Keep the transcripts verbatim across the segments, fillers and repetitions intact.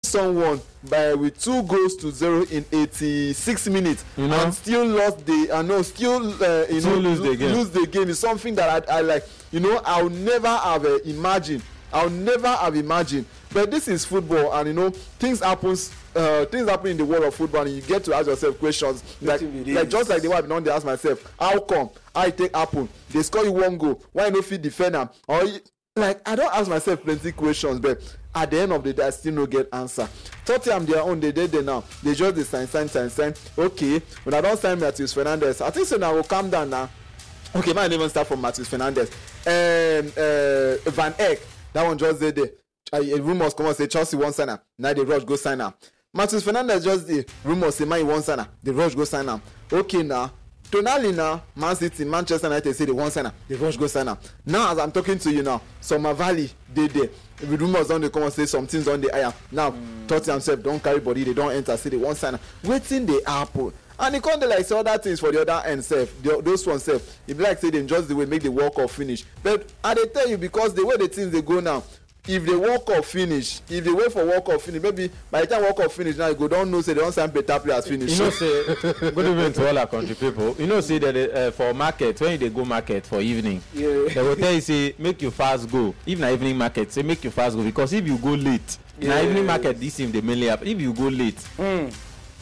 someone by with two goals to zero in eighty-six minutes, you know? and still lost the I know still uh, you still know lose the game. lose the game is something that I, I like. You know, I'll never have uh, imagined. I'll never have imagined. But this is football, and you know, things happens. Uh, things happen in the world of football, and you get to ask yourself questions like, like just like the one I've been on to ask myself, how come I take happen? They score you one goal, why no fit defend them? Or like I don't ask myself plenty questions, but at the end of the day, I still no get answer. Tottenham their own, they did there now. They just they sign, sign, sign, sign. Okay, when I don't sign Matheus Fernandes, I think so now will calm down now. Okay, might even start from Matheus Fernandes. Um, uh, Van Eyck, that one just did there. Uh, rumors come on say Chelsea won't sign him. Now they rush go sign him. Matheus Fernandes just the rumors say man he won't sign him. They rush go sign him. Okay now. Tonali now, Man City, Manchester United say they won't sign him. They rush go sign him. Now as I'm talking to you now, Summer Valley they there. The rumors on the come and say some things on the air. Now mm. Tottenham themselves don't carry body, they don't enter, say they won't sign him. Waiting the apple. And they can't like say other things for the other end self. Those ones self. If like say them just the way make the walk off finish. But I they tell you because the way the things they go now. If they walk off finish, if they wait for walk off finish, maybe by the time walk off finish now you go don't know say they don't sign better players finish. You know say good evening to all our country people. You know say that uh, for market when they go market for evening, yeah. They will tell you say make you fast go. If na evening market, say make you fast go because if you go late, yeah. Na evening market this thing they mainly happen. If you go late, mm.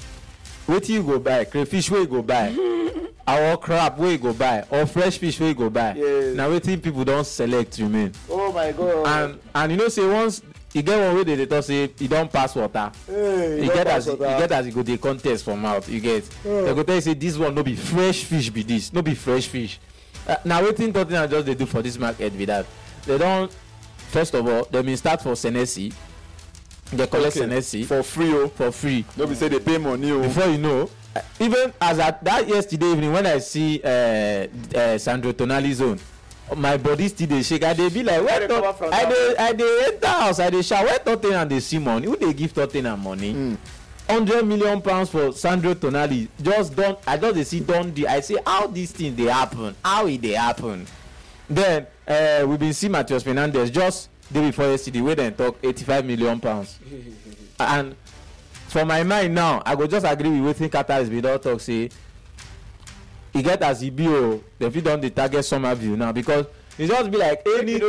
Wetin you go buy? Crayfish where you go buy? Our crab where you go buy? Or fresh fish where you go buy? Yes. Now wetin people don't select remain. Oh my God. And and you know say once you get one way they talk say you don't pass water. Hey, you get as you get as you go the contest for mouth. You get. Oh. They go tell you say this one no be fresh fish be this, no be fresh fish. Uh, now wetin Tottenham just they do for this market be that they don't. First of all, they may start for Senesi. They collect okay. Senesi for free oh. For free. No be say they pay money oh. Before you know, uh, even as at that yesterday evening when I see uh, uh, Sandro Tonali's own, my body still dey shake. I dey be like, where not, I dey I dey enter house, I dey shout, where Tottenham dey see money? Who dey give Tottenham money? Mm. Hundred million pounds for Sandro Tonali. Just don't. I just dey see don dey. I say how this thing dey happen? How it dey happen? Then uh, we been see Matheus Fernandes just day before yesterday wey dem talk eighty-five million pounds. And for my mind now, I go just agree with wetin Qatar is bin don talk say e get as e be o, dem fit don dey target Somerville now because e just be like any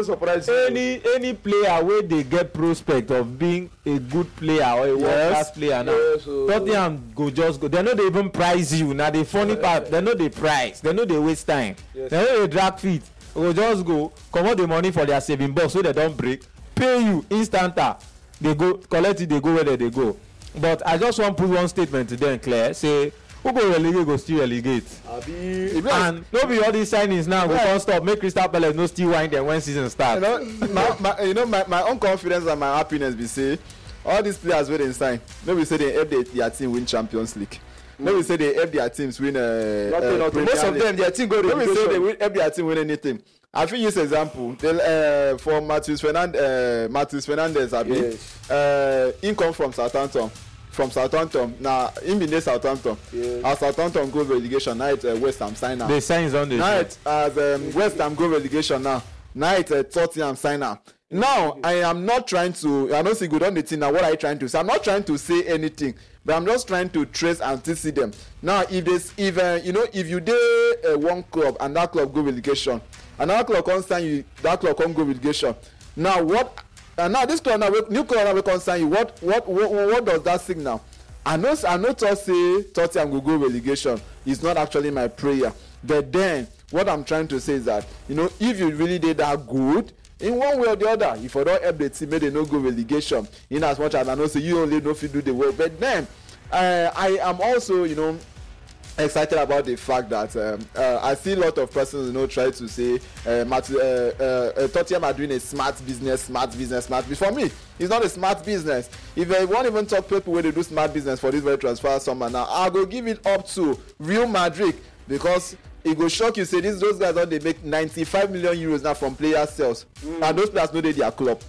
any any player wey dey get prospect of being a good player or a yes. world class player now, yes, so Tottenham go just go. Dem no dey even price you. Na the funny yeah, part, yeah. Dem no dey price, dem no dey waste time, yes. Dem no dey drag feet. Go just go comot the money for their saving box so they don't break, pay you instanta, they go collect it, they go where they, they go. But I just want to put one statement to them clear, say who go relegate go still relegate. Abi, and no be all these signings now go can't stop make Crystal Palace no still wind them when season start. You know, my, my, you know my, my own confidence and my happiness be say all these players wey dey sign, no be say they help their, their team win Champions League. No, we say they help their teams win. Uh, nothing, uh, nothing. Most of them, their team go. No, we say they win, help their team win anything. I think use example. They, uh, for Matheus Fernandes, uh, Matheus Fernandes, I mean, yes. uh, he come from Southampton. From Southampton. Now, he been there Southampton. Yes. As Southampton go relegation, now it's uh, West Ham sign now. They sign on this. Now it's as um, West Ham go relegation now. Now it's uh, Tottenham sign now. Now, I am not trying to, I don't see good on the thing now. What are you trying to say? I'm not trying to say anything, but I'm just trying to trace and to see them. Now, if this, if uh, you know, if you did uh, one club and that club go relegation, another club can't sign you, that club can't go relegation. Now, what? And now this club now, new club now will concern you. What, what, what, what does that signal? I know, I know. To say Tottenham will go relegation is not actually my prayer. But then, what I'm trying to say is that you know, if you really did that good. In one way or the other, if I don't help the team, maybe they no go relegation. In as much as I know, so you only know if you do the work. But then, uh, I am also, you know, excited about the fact that um, uh, I see a lot of persons, you know, try to say, uh, Matt, uh, uh, uh, Tottenham are doing a smart business, smart business, smart business. For me, it's not a smart business. If I won't even talk people where they do smart business for this very transfer summer now, I'll go give it up to Real Madrid because. It go shock you say this those guys don't they make ninety-five million euros now from player sales mm. and those players know they their club.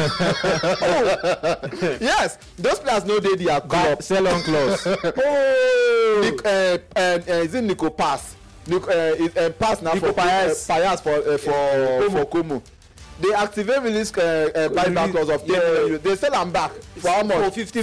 Oh yes, those players know they their club. Sell on clause. Oh, Nick, uh, uh, uh, is it Nico Pass? Nico, uh, is, uh, pass now Nico for Payas uh, for uh, for uh, for Como. They activate release uh, uh, buyback clause of ten million euros. They sell them back for how much? For fifty